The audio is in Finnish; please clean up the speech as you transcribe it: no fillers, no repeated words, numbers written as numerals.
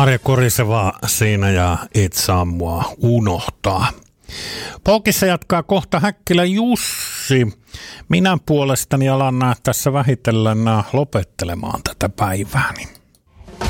Marja Koriseva siinä ja et saa mua unohtaa. Polkissa jatkaa kohta Häkkilä Jussi. Minä puolestani alan tässä vähitellen lopettelemaan tätä päivääni.